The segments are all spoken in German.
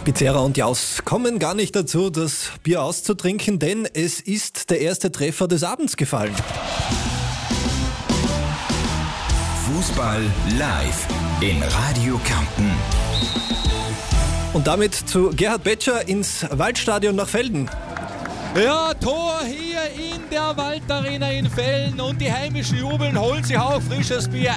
Pizzeria und Jaus kommen gar nicht dazu, das Bier auszutrinken, denn es ist der erste Treffer des Abends gefallen. Fußball live in Radio Kärnten. Und damit zu Gerhard Betscher ins Waldstadion nach Velden. Ja, Tor hier in der Waldarena in Velden und die Heimischen jubeln, holen sich auch frisches Bier.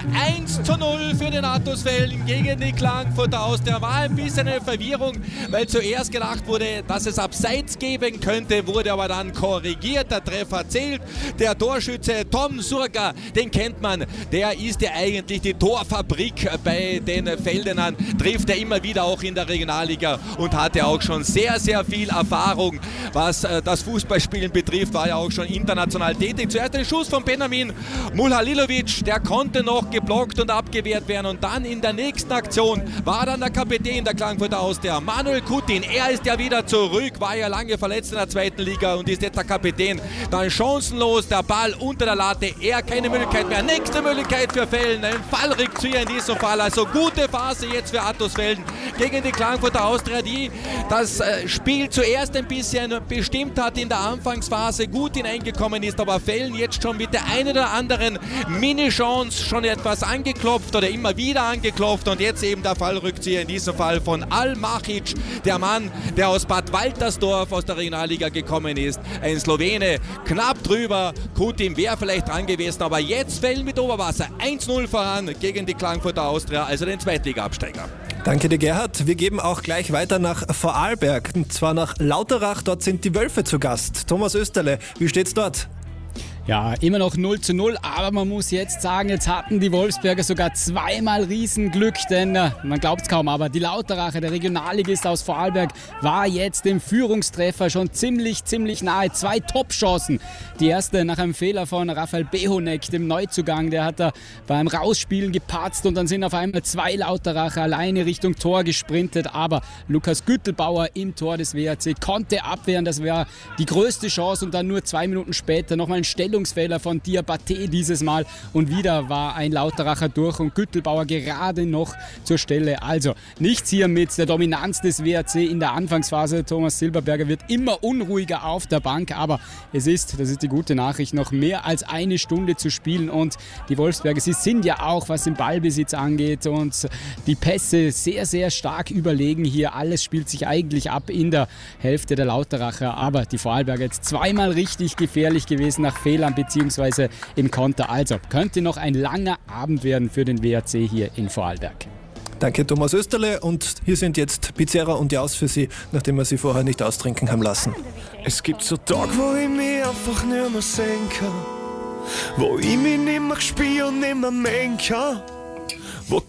1:0 für den Attus Velden gegen die Klagenfurter Austria. War ein bisschen eine Verwirrung, weil zuerst gedacht wurde, dass es Abseits geben könnte, wurde aber dann korrigiert. Der Treffer zählt. Der Torschütze Tom Surka, den kennt man. Der ist ja eigentlich die Torfabrik bei den Veldenern. Trifft er immer wieder auch in der Regionalliga und hatte auch schon sehr, sehr viel Erfahrung, was das Fußballspielen betrifft, war ja auch schon international tätig. Zuerst den Schuss von Benjamin Mulhalilovic, der konnte noch geblockt und abgewehrt werden und dann in der nächsten Aktion war dann der Kapitän der Klagenfurter Austria, Manuel Kutin. Er ist ja wieder zurück, war ja lange verletzt in der zweiten Liga und ist jetzt der Kapitän. Dann chancenlos, der Ball unter der Latte, er keine Möglichkeit mehr. Nächste Möglichkeit für Velden, ein Fallrückzieher in diesem Fall, also gute Phase jetzt für Attus Velden gegen die Klagenfurter Austria, die das Spiel zuerst ein bisschen bestimmt hat in der Anfangsphase, gut hineingekommen ist, aber Velden jetzt schon mit der einen oder anderen Mini-Chance schon etwas angeklopft oder immer wieder angeklopft und jetzt eben der Fallrückzieher in diesem Fall von Al-Mahic, der Mann, der aus Bad Waltersdorf aus der Regionalliga gekommen ist, ein Slowene, knapp drüber, Kutin wäre vielleicht dran gewesen, aber jetzt Velden mit Oberwasser, 1:0 voran gegen die Klagenfurter Austria, also den Zweitliga-Absteiger. Danke dir, Gerhard. Wir geben auch gleich weiter nach Vorarlberg, und zwar nach Lauterach. Dort sind die Wölfe zu Gast. Thomas Österle, wie steht's dort? Ja, immer noch 0:0, aber man muss jetzt sagen, jetzt hatten die Wolfsberger sogar zweimal Riesenglück, denn man glaubt es kaum, aber die Lauteracher, der Regionalligist aus Vorarlberg, war jetzt dem Führungstreffer schon ziemlich nahe. 2 Top-Chancen. Die erste nach einem Fehler von Raphael Behonek, dem Neuzugang, der hat da beim Rausspielen gepatzt und dann sind auf einmal 2 Lauteracher alleine Richtung Tor gesprintet, aber Lukas Güttelbauer im Tor des WRC konnte abwehren, das wäre die größte Chance und dann nur 2 Minuten später nochmal ein Stellungsfehler von Diabaté dieses Mal und wieder war ein Lauteracher durch und Güttelbauer gerade noch zur Stelle. Also nichts hier mit der Dominanz des WRC in der Anfangsphase. Thomas Silberberger wird immer unruhiger auf der Bank, aber das ist die gute Nachricht, noch mehr als eine Stunde zu spielen und die Wolfsberger, sie sind ja auch, was den Ballbesitz angeht und die Pässe sehr stark überlegen hier. Alles spielt sich eigentlich ab in der Hälfte der Lauteracher, aber die Vorarlberger jetzt zweimal richtig gefährlich gewesen nach Fehlern beziehungsweise im Konter. Also könnte noch ein langer Abend werden für den WRC hier in Vorarlberg. Danke, Thomas Österle. Und hier sind jetzt Pizzeria und Jaus für Sie, nachdem wir Sie vorher nicht austrinken haben lassen. Es gibt so Tage, wo ich mich einfach nicht mehr sehen kann, wo ich mich nicht mehr spüre und nicht mehr mengen kann.